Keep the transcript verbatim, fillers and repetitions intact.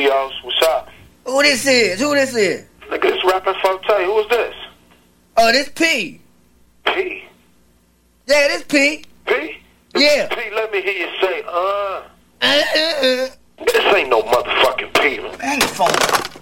Rios. What's up? Who this is? Who this is? Nigga, this rapping Forte. Who is this? Oh, this P. P? Yeah, this P. P? Yeah. P, let me hear you say, uh. Uh, uh, uh. This ain't no motherfucking P. Hang the phone.